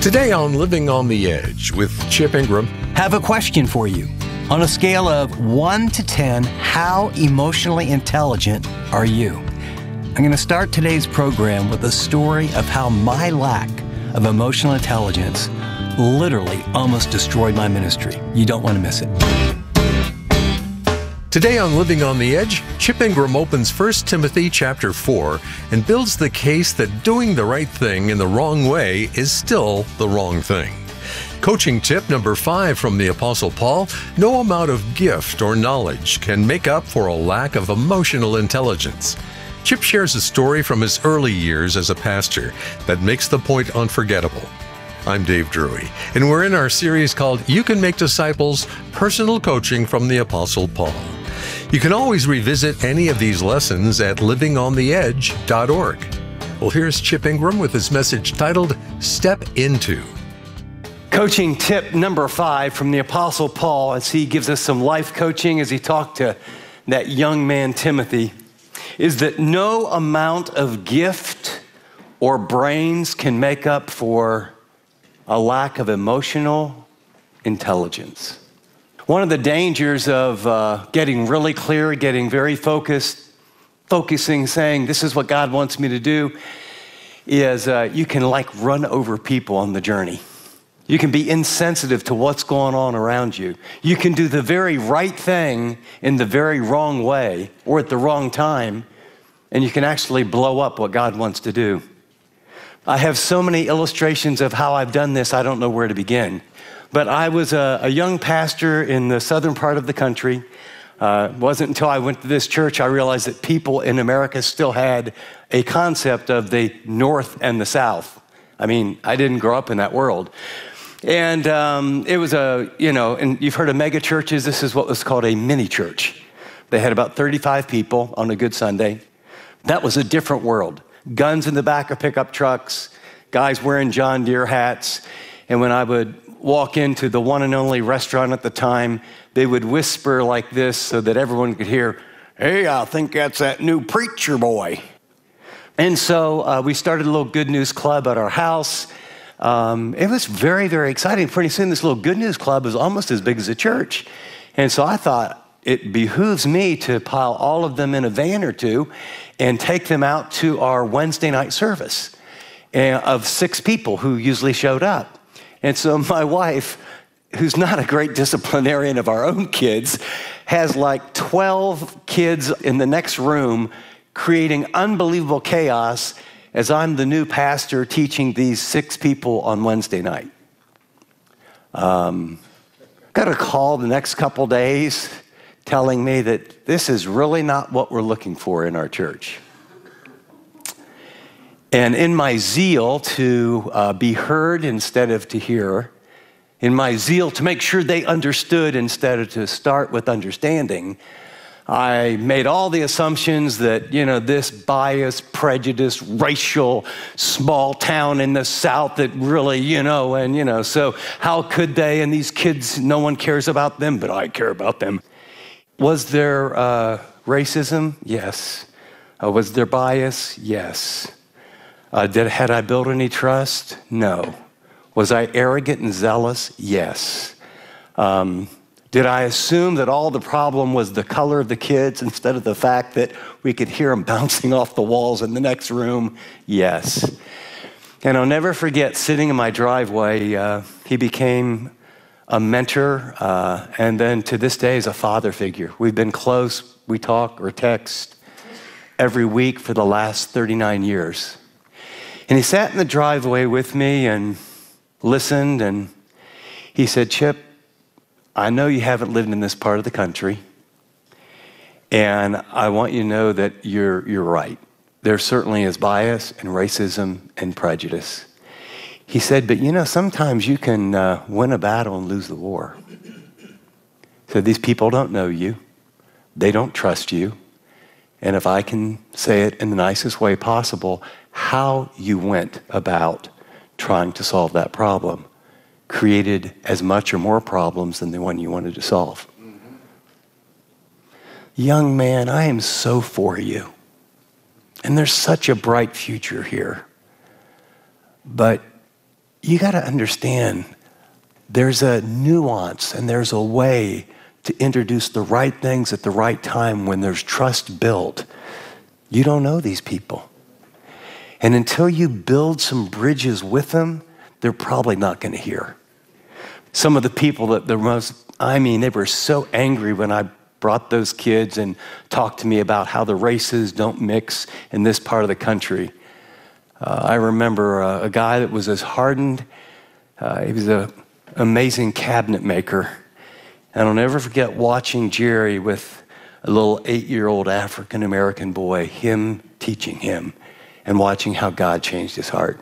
Today on Living on the Edge with Chip Ingram. Have a question for you. On a scale of 1 to 10, how emotionally intelligent are you? I'm going to start today's program with a story of how my lack of emotional intelligence literally almost destroyed my ministry. You don't want to miss it. Today on Living on the Edge, Chip Ingram opens 1 Timothy chapter 4 and builds the case that doing the right thing in the wrong way is still the wrong thing. Coaching tip number 5 from the Apostle Paul: no amount of gift or knowledge can make up for a lack of emotional intelligence. Chip shares a story from his early years as a pastor that makes the point unforgettable. I'm Dave Drury, and we're in our series called You Can Make Disciples, Personal Coaching from the Apostle Paul. You can always revisit any of these lessons at livingontheedge.org. Well, here's Chip Ingram with his message titled Step Into. Coaching tip number 5 from the Apostle Paul, as he gives us some life coaching as he talked to that young man Timothy, is that no amount of gift or brains can make up for a lack of emotional intelligence. One of the dangers of getting really clear, getting very focusing, saying, this is what God wants me to do, is you can run over people on the journey. You can be insensitive to what's going on around you. You can do the very right thing in the very wrong way or at the wrong time, and you can actually blow up what God wants to do. I have so many illustrations of how I've done this, I don't know where to begin. But I was a young pastor in the southern part of the country. It wasn't until I went to this church I realized that people in America still had a concept of the North and the South. I mean, I didn't grow up in that world. And it was and you've heard of mega churches. This is what was called a mini church. They had about 35 people on a good Sunday. That was a different world. Guns in the back of pickup trucks, guys wearing John Deere hats. And when I would walk into the one and only restaurant at the time, they would whisper like this so that everyone could hear, "Hey, I think that's that new preacher boy." And so we started a little good news club at our house. It was very, very exciting. Pretty soon this little good news club was almost as big as a church. And so I thought, it behooves me to pile all of them in a van or two and take them out to our Wednesday night service of 6 people who usually showed up. And so my wife, who's not a great disciplinarian of our own kids, has 12 kids in the next room creating unbelievable chaos as I'm the new pastor teaching these 6 people on Wednesday night. Got a call the next couple days telling me that this is really not what we're looking for in our church. And in my zeal to be heard instead of to hear, in my zeal to make sure they understood instead of to start with understanding, I made all the assumptions that, this bias, prejudice, racial, small town in the South that really, so how could they? And these kids, no one cares about them, but I care about them. Was there racism? Yes. Was there bias? Yes. Had I built any trust? No. Was I arrogant and zealous? Yes. Did I assume that all the problem was the color of the kids instead of the fact that we could hear them bouncing off the walls in the next room? Yes. And I'll never forget sitting in my driveway. He became a mentor, and then to this day is a father figure. We've been close. We talk or text every week for the last 39 years. And he sat in the driveway with me and listened, and he said, "Chip, I know you haven't lived in this part of the country, and I want you to know that you're right. There certainly is bias and racism and prejudice." He said, "But sometimes you can win a battle and lose the war." So these people don't know you. They don't trust you. And if I can say it in the nicest way possible, how you went about trying to solve that problem created as much or more problems than the one you wanted to solve. Mm-hmm. Young man, I am so for you. And there's such a bright future here. But you got to understand there's a nuance and there's a way to introduce the right things at the right time when there's trust built. You don't know these people. And until you build some bridges with them, they're probably not going to hear. Some of the people that they were so angry when I brought those kids and talked to me about how the races don't mix in this part of the country. I remember a guy that was as hardened. He was an amazing cabinet maker. And I'll never forget watching Jerry with a little 8-year-old African-American boy, him teaching him and watching how God changed his heart.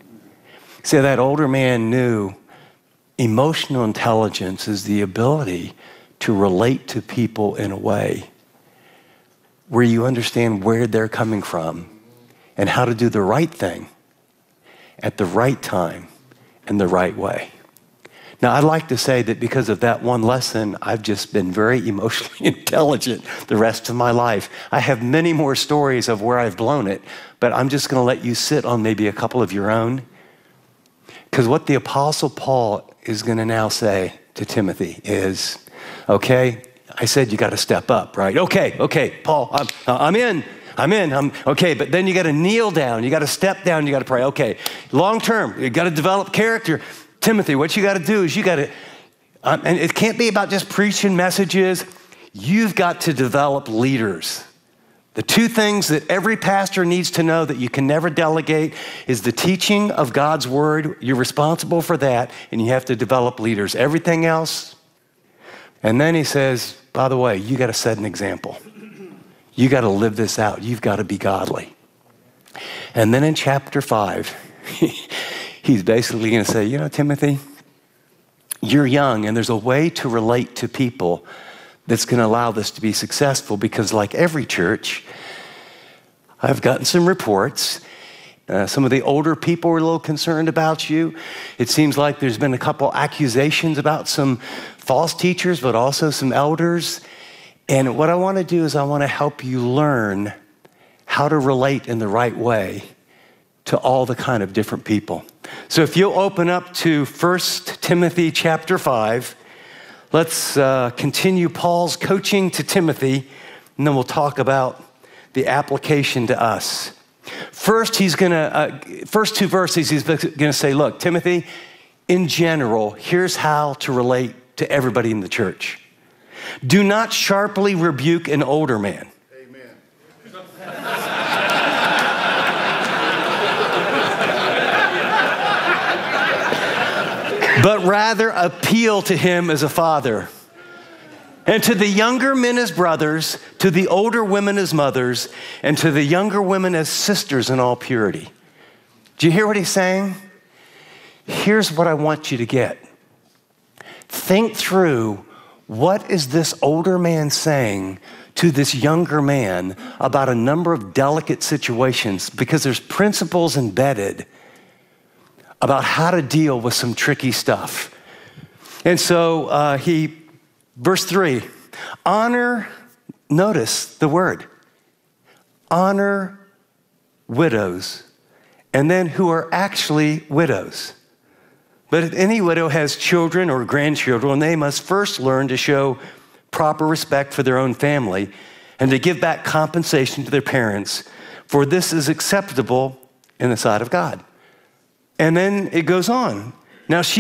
See, that older man knew emotional intelligence is the ability to relate to people in a way where you understand where they're coming from and how to do the right thing at the right time and the right way. Now, I'd like to say that because of that one lesson, I've just been very emotionally intelligent the rest of my life. I have many more stories of where I've blown it, but I'm just going to let you sit on maybe a couple of your own. Because what the Apostle Paul is going to now say to Timothy is, okay, I said you got to step up, right? Okay, Paul, I'm in, okay, but then you got to kneel down, you got to step down, you got to pray. Okay, long term, you got to develop character. Timothy, what you got to do is you got to, and it can't be about just preaching messages. You've got to develop leaders. The two things that every pastor needs to know that you can never delegate is the teaching of God's word. You're responsible for that, and you have to develop leaders. Everything else. And then he says, by the way, you got to set an example. You got to live this out. You've got to be godly. And then in chapter 5, he's basically going to say, you know, Timothy, you're young, and there's a way to relate to people that's going to allow this to be successful, because like every church, I've gotten some reports. Some of the older people are a little concerned about you. It seems like there's been a couple accusations about some false teachers, but also some elders. And what I want to do is I want to help you learn how to relate in the right way to all the kind of different people. So if you'll open up to 1 Timothy chapter 5, let's continue Paul's coaching to Timothy, and then we'll talk about the application to us. First, first two verses, he's going to say, look, Timothy, in general, here's how to relate to everybody in the church. Do not sharply rebuke an older man. Amen. But rather appeal to him as a father. And to the younger men as brothers, to the older women as mothers, and to the younger women as sisters in all purity. Do you hear what he's saying? Here's what I want you to get. Think through, what is this older man saying to this younger man about a number of delicate situations? Because there's principles embedded about how to deal with some tricky stuff. And so verse 3, honor, notice the word, honor widows, and then who are actually widows. But if any widow has children or grandchildren, they must first learn to show proper respect for their own family and to give back compensation to their parents, for this is acceptable in the sight of God. And then it goes on. Now, she